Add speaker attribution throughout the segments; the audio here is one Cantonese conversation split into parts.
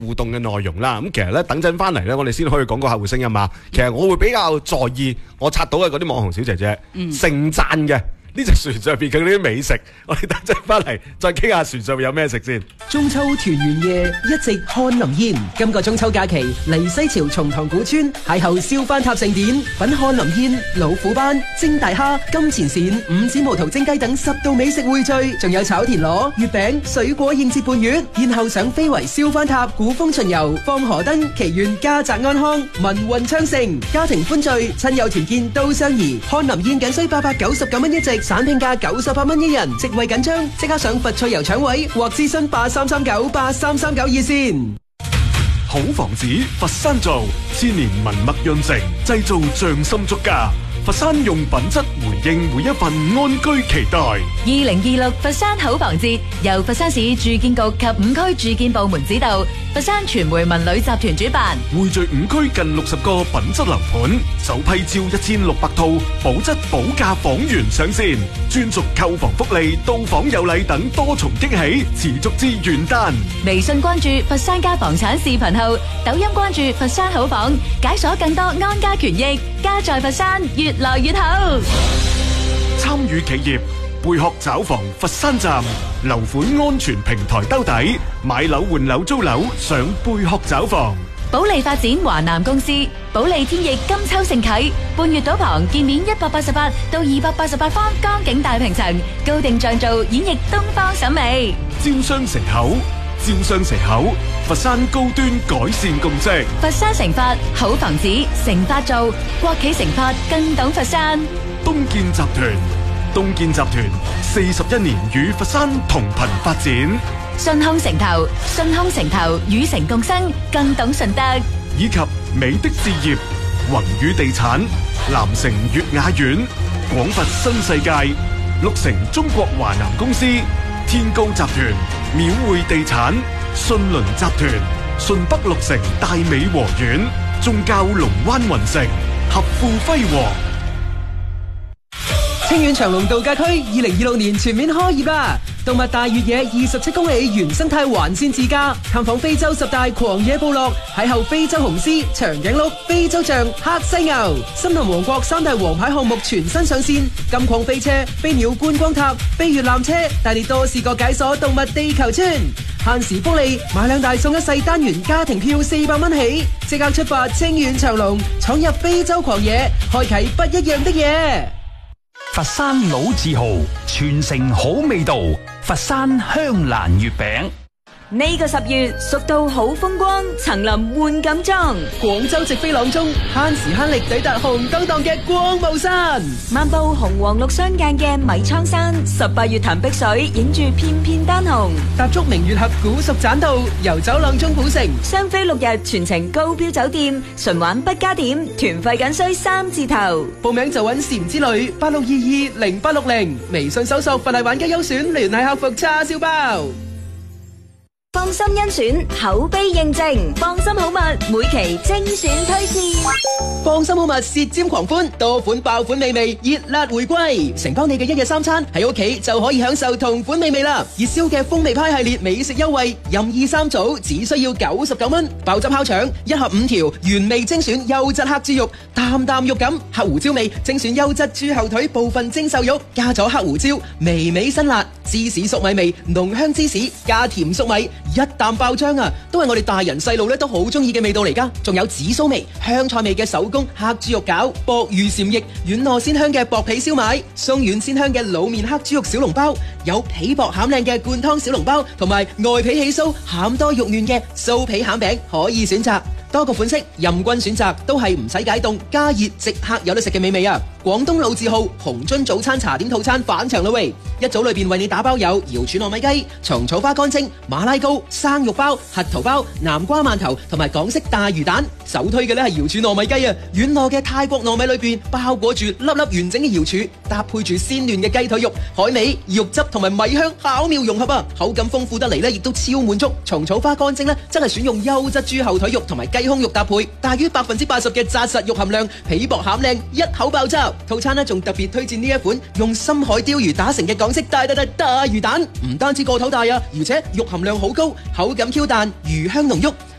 Speaker 1: 互動嘅內容啦。咁其實咧，等陣翻嚟咧，我哋先可以講個客戶聲音啊。其實我會比較在意我刷到嘅嗰啲網紅小姐姐盛讚嘅呢隻船上邊嘅呢啲美食。我哋等陣翻嚟再傾下船上面有咩食先。
Speaker 2: 中秋團圓夜一直看林煙，今個中秋假期嚟西樵松塘古村邂逅燒番塔盛典，品看林煙、老虎斑、蒸大蝦、金錢鱔、五指毛桃蒸雞等10道美食匯聚，仲有炒田螺、月餅、水果應節伴月，然後上飛圍燒番塔、古風巡遊、放河燈，祈願家宅安康、民運昌盛，家庭歡聚，親友團建都相宜。看林煙僅需899蚊一席，散拼價98蚊一人，席位緊張，即刻上佛趣遊搶位或諮詢83398339熱線。
Speaker 3: 好房子佛山造，千年文墨潤成，製造匠心足家。佛山用品質回應每一份安居期待。
Speaker 4: 2026佛山好房節由佛山市住建局及5區住建部門指導，佛山傳媒文旅集團主辦，
Speaker 3: 匯聚5區近60個品質樓盤，首批招1600套保質保價房源上線，專屬購房福利、到訪有禮等多重驚喜，持續至元旦。
Speaker 4: 微信關注佛山家房產視頻號，抖音關注佛山好房，解鎖更多安家權益，家在佛山越來越好。
Speaker 3: 參與企業貝殼找房佛山站，樓款安全平台兜底，買樓換樓租樓上貝殼找房。
Speaker 4: 保利發展華南公司，保利天翼金秋盛啟，半月島旁建面188到288方江景大平層，高定像造演繹東方審美。
Speaker 3: 招商城口，招商城口，佛山高端改善共識。
Speaker 4: 佛山成發好房子，成發造，國企成發更懂佛山。
Speaker 3: 東建集團，東建集團41年與佛山同頻發展。
Speaker 4: 順康城投，順康城投與城共生，更懂順德。
Speaker 3: 以及美的置業、宏宇地產、南城粵雅苑、廣佛新世界、綠城中國華南公司、天高集團、廟匯地產、信倫集團、順北綠城大美和苑、宗教龍灣雲城、合富輝煌。
Speaker 2: 清遠長隆度假區2026年全面開業啦！動物大越野27公里原生態環線自駕，探訪非洲10大狂野部落，邂逅非洲雄獅、長頸鹿、非洲象、黑犀牛。森林王國3大王牌項目全新上線，金礦飛車、飛鳥觀光塔、飛越纜車，帶你多視覺解鎖動物地球村。限時福利，買2大送1細單元家庭票400蚊起，即刻出發清遠長隆，闖入非洲狂野，開啟不一樣的嘢。
Speaker 5: 佛山老字號，傳承好味道。佛山香蘭月餅。
Speaker 4: 呢個10月，蜀道好風光，層林換錦裝。
Speaker 2: 廣州直飛朗中，慳時慳力抵達紅當當嘅光霧山。
Speaker 4: 漫步紅黃綠相間嘅米倉山，18月潭碧水，影住片片丹紅。
Speaker 2: 踏足明月峽古蜀棧道，遊走朗中古城。
Speaker 4: 雙飛6日，全程高標酒店，純玩不加點，團費僅需3字頭。
Speaker 2: 報名就揾禪之旅86220860，微信搜索佛系玩家優選，聯繫客服叉燒包。
Speaker 4: 放心甄選，口碑認證，放心好物每期精選推薦。
Speaker 2: 放心好物舌尖狂歡，多款爆款美味，熱辣回歸，承包你嘅1日3餐，喺屋企就可以享受同款美味啦！熱銷嘅風味派系列美食優惠，任意3組只需要99蚊，爆汁烤腸1盒5條，原味精選優質黑豬肉，淡淡肉感，黑胡椒味精選優質豬後腿部分精瘦肉，加咗黑胡椒，微微辛辣，芝士粟米味，濃香芝士加甜粟米。一啖爆漿啊，都係我哋大人細路咧都好中意嘅味道嚟噶。仲有紫蘇味、香菜味嘅手工黑豬肉餃、鮑魚禪翼、軟糯鮮香嘅薄皮燒賣、鬆軟鮮香嘅滷麵黑豬肉小籠包，有皮薄餡靚嘅灌湯小籠包，同埋外皮起酥、餡多肉嫩嘅酥皮餡餅可以選擇。多個款式任君選擇，都係唔使解凍加熱即刻有得食嘅美味啊！廣東老字號紅樽早餐茶點套餐返場啦喂！一組裏邊為你打包有瑤柱糯米雞、蟲草花乾蒸、馬拉糕、生肉包、核桃包、南瓜饅頭同埋港式大魚蛋。首推嘅咧係瑤柱糯米雞啊！軟糯嘅泰國糯米裏邊包裹住粒粒完整嘅瑤柱，搭配住鮮嫩嘅雞腿肉、海味、肉汁同埋米香巧妙融合啊！口感豐富得嚟咧，亦都超滿足。蟲草花乾蒸咧，真係選用優質豬後腿肉同埋雞胸肉搭配，大於80%嘅紮實肉含量，皮薄餡靚，一口爆汁。套餐呢仲特別推薦呢一款用深海鯛魚打成嘅港式大魚蛋，唔單止個頭大啊，而且肉含量好高，口感 Q 彈，魚香濃郁。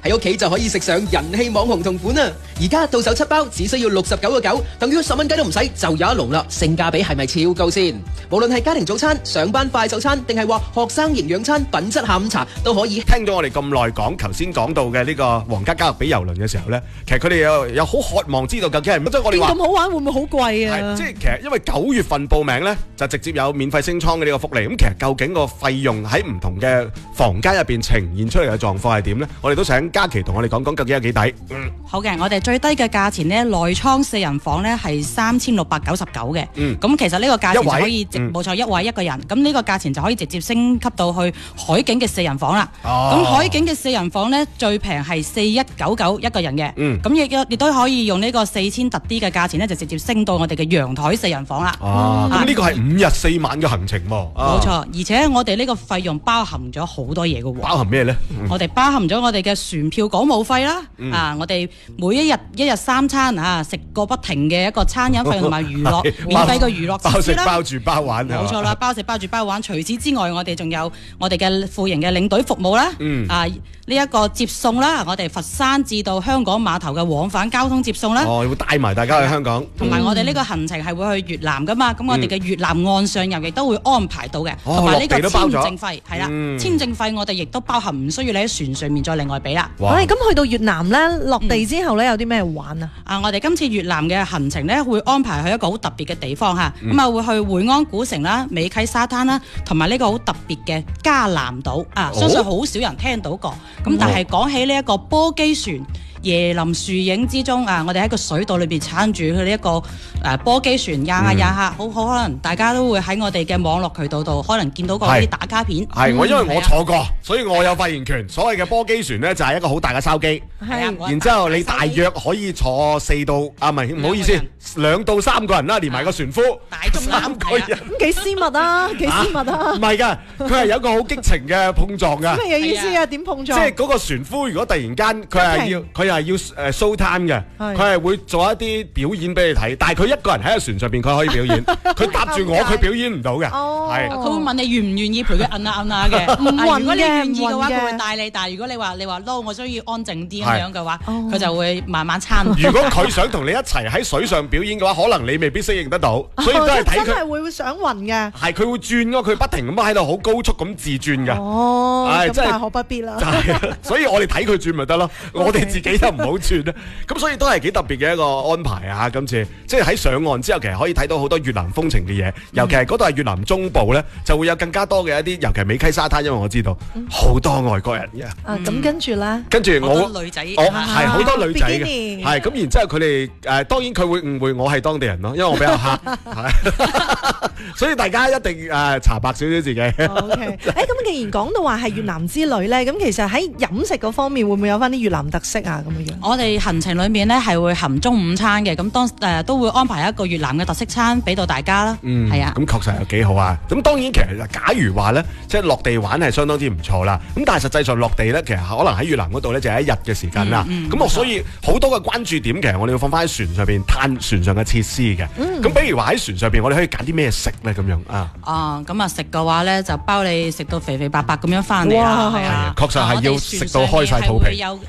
Speaker 2: 喺屋企就可以食上人氣網紅同款啊！而家到手7包只需要69.9，等於10蚊雞都唔使就有一籠啦，性價比係咪超高先？無論係家庭早餐、上班快手餐，定係話學生營養餐、品質下午茶，都可以。
Speaker 1: 聽咗我哋咁耐講，頭先講到嘅呢個皇家加勒比郵輪嘅時候咧，其實佢哋有好渴望知道究竟係乜，即係我哋話
Speaker 6: 咁好玩會唔會好貴啊？
Speaker 1: 係即係其實因為9月份報名咧，就直接有免費升艙嘅呢個福利。咁其實究竟個費用喺唔同嘅房間入邊呈現出嚟嘅狀況係點咧？我哋都想嘉琪同我哋講講究竟有幾抵。
Speaker 7: 好嘅，我哋最低嘅價錢咧，內艙4人房咧係3699嘅。咁其實呢個價錢就可以冇錯，一位一個人。咁呢個價錢就可以直接升級到去海景嘅4人房啦。咁海景嘅4人房咧最平係4199一個人嘅。咁亦都可以用呢個4000特啲嘅價錢咧，就直接升到我哋嘅陽台4人房啦。
Speaker 1: 咁呢個係5日4晚嘅行程喎。
Speaker 7: 冇錯，而且我哋呢個費用包含咗好多嘢嘅喎。
Speaker 1: 包含咩咧？
Speaker 7: 我哋包含咗我哋嘅船票港務費啦。我哋每一日3餐食個不停嘅一個餐飲費用同埋娛樂免費嘅娛樂設施啦。
Speaker 1: 包食包住包玩。
Speaker 7: 冇錯啦，包食包住包玩。除此之外，我哋仲有我哋嘅副營嘅領隊服務啦。呢一個接送啦，我哋佛山至到香港碼頭嘅往返交通接送啦。
Speaker 1: 會帶埋大家去香港。
Speaker 7: 同埋我哋呢個行程係會去越南噶嘛，咁我哋嘅越南岸上遊亦都會安排到嘅。同埋呢個簽證費係啦，簽證費我哋亦都包含，唔需要你喺船上面再另外俾啦。
Speaker 6: 咁去到越南咧，落地之後咧有啲咩玩啊？
Speaker 7: 我哋今次越南嘅行程咧會安排去一個好特別嘅地方嚇，咁會去會安古城啦、美溪沙灘啦，同埋呢個好特別嘅加南島相信好少人聽到過。咁但係講起呢一個波機船，椰林樹影之中我哋喺個水道裏邊撐住佢呢一個波機船呀下，好可能大家都會喺我哋嘅網絡渠道度可能見到過啲打卡片。
Speaker 1: 係我因為我坐過，所以我有發言權。所謂嘅波機船咧就係一個好大嘅筲箕，然之後你大約可以坐4到唔好意思2到3個人啦，連埋個船夫，
Speaker 7: 大中
Speaker 1: 3個人。
Speaker 6: 咁幾私密啊？幾私密啊？
Speaker 1: 唔係㗎，佢係有一個好激情嘅碰撞㗎。
Speaker 6: 咩意思啊？點碰撞？
Speaker 1: 即係嗰個船夫如果突然間佢係要show time 嘅，佢係會做一啲表演俾你睇，但係佢一個人喺個船上邊佢可以表演，佢搭住我佢表演唔到嘅，係
Speaker 7: 佢會問你願唔願意陪佢摁下嘅，如果你願意嘅話，佢會帶你，但係如果你話我需要安靜啲咁樣嘅話，佢就會慢慢參與。
Speaker 1: 如果佢想同你一齊喺水上表演嘅話，可能你未必適應得到，所以都係睇佢。
Speaker 6: 真係會想暈嘅。係
Speaker 1: 佢會轉咯，佢不停咁喺度好高速咁自轉㗎。
Speaker 6: 咁大可不必啦。
Speaker 1: 所以我哋睇佢轉咪得咯，我哋自己就唔好轉啦。咁所以都係幾特別嘅一個安排啊！今次即係喺上岸之後，其實可以睇到好多越南風情嘅嘢，尤其係嗰度係越南中部咧，就會有更加多嘅一啲，尤其係美溪沙灘，因為我知道好多外國人嘅。
Speaker 6: 咁跟住咧，
Speaker 1: 跟住
Speaker 7: 好多女仔，
Speaker 1: 係好多女仔嘅，係咁然之後佢哋當然佢會誤會我係當地人咯，因為我比較黑，所以大家一定查白少少自己。
Speaker 6: OK，咁既然講到話係越南之旅咧，咁其實喺飲食嗰方面會唔會有翻啲越南特色啊？咁樣
Speaker 7: 我哋行程裏面咧係會含中午餐嘅，咁都會安排一個越南嘅特色餐俾到大家啦。係啊，
Speaker 1: 咁確實有幾好啊！咁當然其實假如話咧，即係落地玩係相當之唔錯啦。咁但係實際上落地咧，其實可能喺越南嗰度咧就係1日嘅時間啦。咁所以好多嘅關注點其實我哋要放翻喺船上邊攤船上嘅設施嘅。咁比如話喺船上邊，我哋可以揀啲咩食咧？咁樣
Speaker 7: 咁食嘅話咧，就包你食到肥肥白白咁樣翻嚟啦。係啊，
Speaker 1: 確實係要食到開晒肚皮。
Speaker 7: 有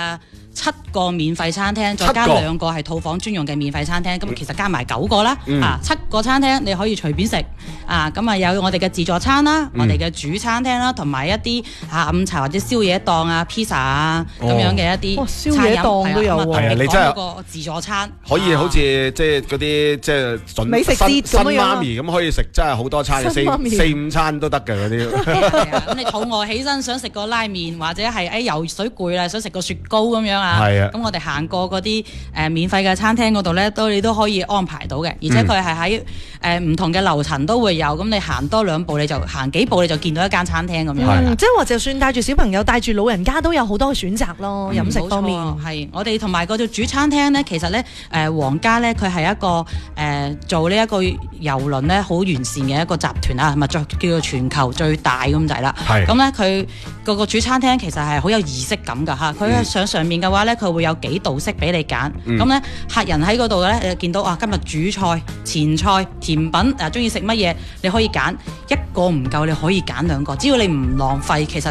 Speaker 7: 7個免費餐廳，再加2個係套房專用嘅免費餐廳，咁其實加埋9個啦。7個餐廳你可以隨便食。咁有我哋嘅自助餐啦，我哋嘅主餐廳啦，同埋一啲下午茶或者宵夜檔啊、披薩啊咁樣嘅一啲
Speaker 6: 宵夜檔都有喎。
Speaker 7: 你真係個自助餐
Speaker 1: 可以好似即係嗰啲即係
Speaker 6: 美食節
Speaker 1: 新媽咪咁可以食，真係好多餐，4、5餐都得嘅嗰啲。
Speaker 7: 咁你肚餓起身想食個拉麵，或者係游水攰啦想食個雪糕咁樣。咁我哋行過嗰啲免費嘅餐廳嗰度咧，你都可以安排到嘅，而且佢係喺唔同嘅樓層都會有，咁你行多2步，你就行幾步你就見到一間餐廳咁樣。
Speaker 6: 即係話就算帶住小朋友、帶住老人家都有好多選擇咯，飲食方面。
Speaker 7: 係我哋同埋個主餐廳咧，其實咧皇家咧佢係一個做呢一個郵輪咧好完善嘅一個集團啊，咪叫做全球最大咁滯啦。咁咧佢個主餐廳其實係好有儀式感㗎嚇，佢喺上面嘅話咧，佢會有幾道式俾你揀。咁咧客人喺嗰度咧，見到今日主菜、前菜、甜品中意食乜嘢，你可以揀，一個唔夠你可以揀2個，只要你唔浪費，其實